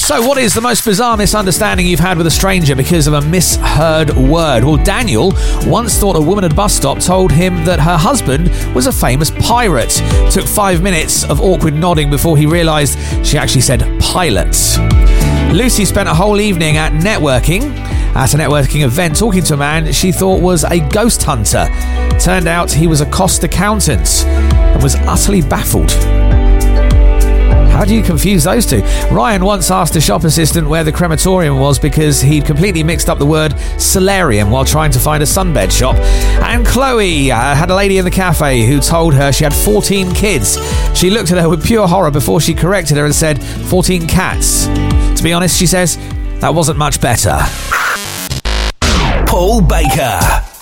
So what is the most bizarre misunderstanding you've had with a stranger because of a misheard word? Well, Daniel once thought a woman at a bus stop told him that her husband was a famous pirate. Took 5 minutes of awkward nodding before he realised she actually said pilot. Lucy spent a whole evening at a networking event talking to a man she thought was a ghost hunter. Turned out he was a cost accountant and was utterly baffled. How do you confuse those two? Ryan once asked a shop assistant where the crematorium was because he'd completely mixed up the word solarium while trying to find a sunbed shop. And Chloe had a lady in the cafe who told her she had 14 kids. She looked at her with pure horror before she corrected her and said 14 cats. To be honest, she says, that wasn't much better. Paul Baker.